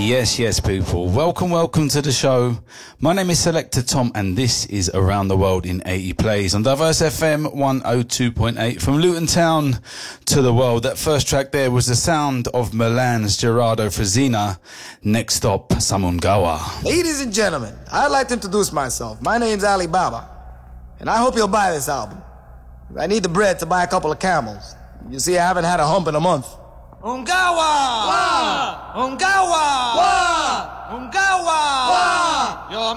Yes, people. Welcome to the show. My name is Selector Tom, and this is Around the World in 80 Plays on Diverse FM 102.8. From Luton Town to the world. That first track there was the sound of Milan's Gerardo Frisina. Next stop, Samungawa. Ladies and gentlemen, I'd like to introduce myself. My name's Ali Baba, and I hope you'll buy this album. I need the bread to buy a couple of camels. You see, I haven't had a hump in a month. Ungawa! Wa! Ungawa! Wa! Ungawa! Wa! Yo,